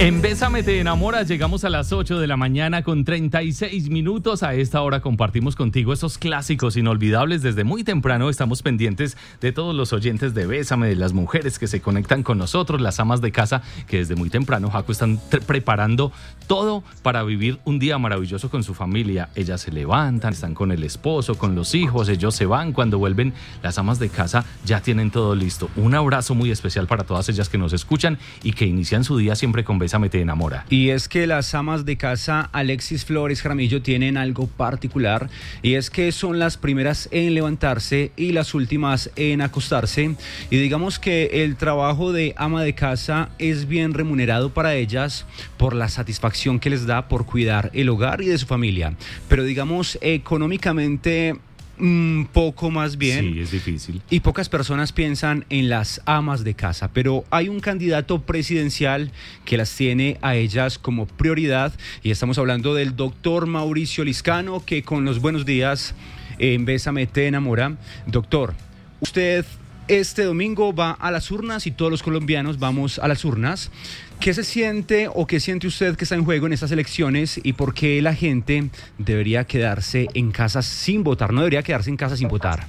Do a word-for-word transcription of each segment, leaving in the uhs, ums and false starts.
En Bésame te enamora llegamos a las ocho de la mañana con treinta y seis minutos. A esta hora compartimos contigo esos clásicos inolvidables. Desde muy temprano estamos pendientes de todos los oyentes de Bésame, de las mujeres que se conectan con nosotros, las amas de casa que desde muy temprano, Jaco, están tre- preparando todo para vivir un día maravilloso con su familia. Ellas se levantan, están con el esposo, con los hijos, ellos se van. Cuando vuelven, las amas de casa ya tienen todo listo. Un abrazo muy especial para todas ellas que nos escuchan y que inician su día siempre con Bésame te enamora. Y es que las amas de casa Alexis Flores Jaramillo tienen algo particular, y es que son las primeras en levantarse y las últimas en acostarse, y digamos que el trabajo de ama de casa es bien remunerado para ellas por la satisfacción que les da por cuidar el hogar y de su familia, pero digamos económicamente un poco más bien. Sí, es difícil. Y pocas personas piensan en las amas de casa, pero hay un candidato presidencial que las tiene a ellas como prioridad, y estamos hablando del doctor Mauricio Liscano, que con los buenos días en Bésame te enamora. Doctor, usted este domingo va a las urnas y todos los colombianos vamos a las urnas. ¿Qué se siente o qué siente usted que está en juego en estas elecciones, y por qué la gente debería quedarse en casa sin votar? No debería quedarse en casa sin votar.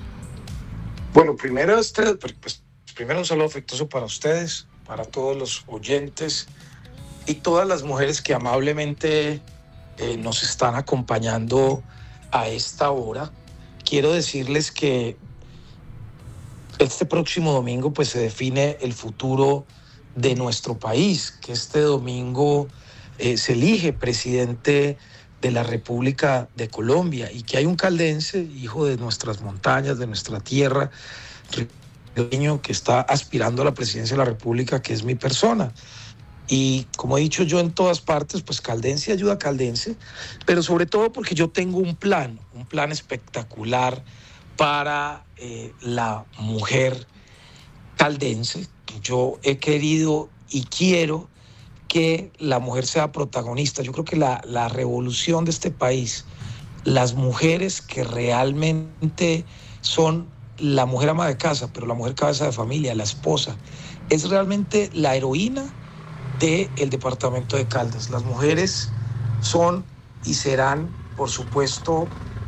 Bueno, primero, este, pues, primero un saludo afectuoso para ustedes, para todos los oyentes y todas las mujeres que amablemente eh, nos están acompañando a esta hora. Quiero decirles que este próximo domingo pues se define el futuro de nuestro país, que este domingo eh, se elige presidente de la República de Colombia, y que hay un caldense, hijo de nuestras montañas, de nuestra tierra, ribereño, que está aspirando a la presidencia de la República, que es mi persona. Y como he dicho yo en todas partes, pues caldense ayuda a caldense, pero sobre todo porque yo tengo un plan, un plan espectacular para eh, la mujer caldense. Yo he querido y quiero que la mujer sea protagonista. Yo creo que la, la revolución de este país, las mujeres que realmente son la mujer ama de casa, pero la mujer cabeza de familia, la esposa, es realmente la heroína del departamento de Caldas. Las mujeres son y serán, por supuesto,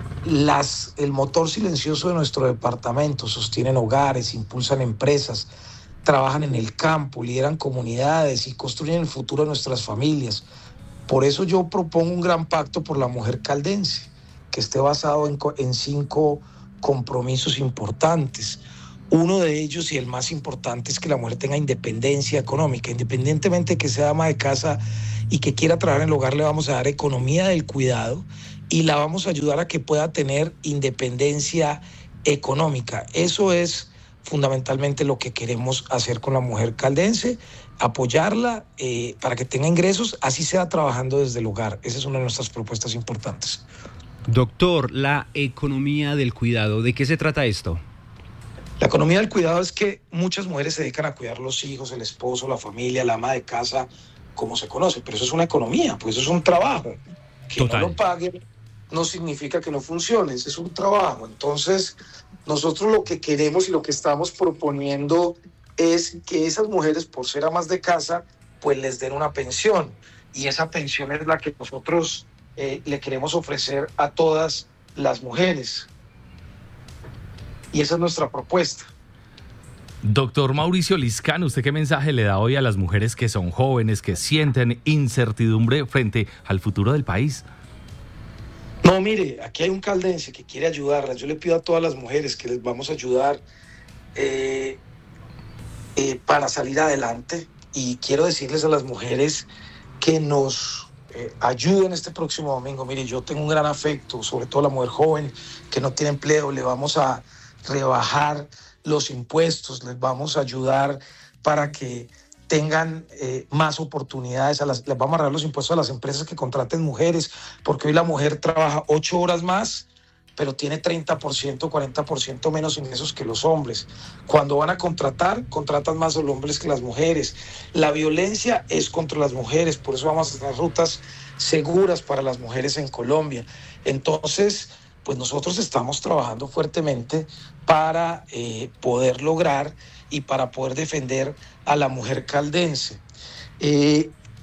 las, el motor silencioso de nuestro departamento. Sostienen hogares, impulsan empresas, trabajan en el campo, lideran comunidades y construyen el futuro de nuestras familias. Por eso yo propongo un gran pacto por la mujer caldense, que esté basado en, en cinco compromisos importantes. Uno de ellos, y el más importante, es que la mujer tenga independencia económica. Independientemente de que sea ama de casa y que quiera trabajar en el hogar, le vamos a dar economía del cuidado y la vamos a ayudar a que pueda tener independencia económica. Eso es fundamentalmente lo que queremos hacer con la mujer caldense, apoyarla eh, para que tenga ingresos, así sea trabajando desde el hogar. Esa es una de nuestras propuestas importantes. Doctor, la economía del cuidado, ¿de qué se trata esto? La economía del cuidado es que muchas mujeres se dedican a cuidar los hijos, el esposo, la familia, la ama de casa, como se conoce, pero eso es una economía, pues eso es un trabajo. Que Total. No lo paguen no significa que no funcione, ese es un trabajo. Entonces, nosotros lo que queremos y lo que estamos proponiendo es que esas mujeres, por ser amas de casa, pues les den una pensión, y esa pensión es la que nosotros eh, le queremos ofrecer a todas las mujeres. Y esa es nuestra propuesta. Doctor Mauricio Liscano, ¿usted qué mensaje le da hoy a las mujeres que son jóvenes, que sienten incertidumbre frente al futuro del país? No, mire, aquí hay un caldense que quiere ayudarlas. Yo le pido a todas las mujeres que les vamos a ayudar eh, eh, para salir adelante, y quiero decirles a las mujeres que nos eh, ayuden este próximo domingo. Mire, yo tengo un gran afecto, sobre todo a la mujer joven que no tiene empleo. Le vamos a rebajar los impuestos, les vamos a ayudar para que tengan eh, más oportunidades. A las, les vamos a rebajar los impuestos a las empresas que contraten mujeres, porque hoy la mujer trabaja ocho horas más, pero tiene treinta por ciento, cuarenta por ciento menos ingresos que los hombres. Cuando van a contratar, contratan más los hombres que las mujeres. La violencia es contra las mujeres, por eso vamos a tener rutas seguras para las mujeres en Colombia. Entonces, pues nosotros estamos trabajando fuertemente para eh, poder lograr y para poder defender a la mujer caldense. Eh,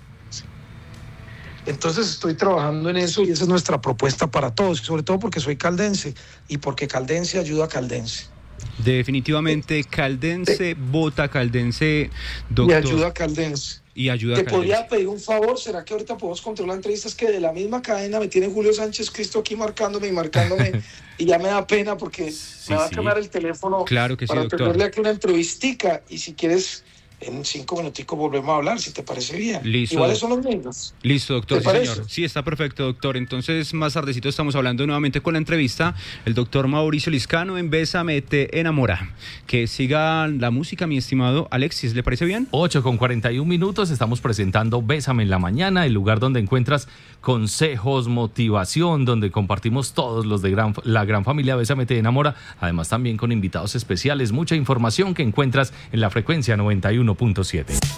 Entonces estoy trabajando en eso y esa es nuestra propuesta para todos, sobre todo porque soy caldense y porque caldense ayuda a caldense. Definitivamente, caldense, vota caldense, doctor. Y ayuda a caldense. Y ayuda Te a caldense. podría pedir un favor, ¿será que ahorita podemos controlar entrevistas que de la misma cadena me tiene Julio Sánchez Cristo aquí marcándome y marcándome y ya me da pena porque Sí, me va sí. a quemar el teléfono Claro que sí, para doctor. tenerle aquí una entrevistica y si quieres en cinco minuticos volvemos a hablar, si te parece bien. Listo. Iguales son los mismos. Listo, doctor. ¿Te Sí, parece? señor. Sí, está perfecto, doctor. Entonces, más tardecito estamos hablando nuevamente con la entrevista. El doctor Mauricio Liscano en Bésame te enamora. Que siga la música, mi estimado Alexis. ¿Le parece bien? ocho con cuarenta y un minutos, estamos presentando Bésame en la Mañana, el lugar donde encuentras consejos, motivación, donde compartimos todos los de gran, la gran familia Bésame te enamora, además también con invitados especiales, mucha información que encuentras en la frecuencia noventa y uno punto siete.